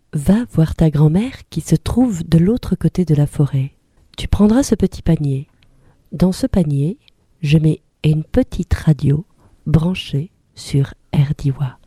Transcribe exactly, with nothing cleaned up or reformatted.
Va voir ta grand-mère qui se trouve de l'autre côté de la forêt. Tu prendras ce petit panier. Dans ce panier, je mets une petite radio branchée sur R D I W A.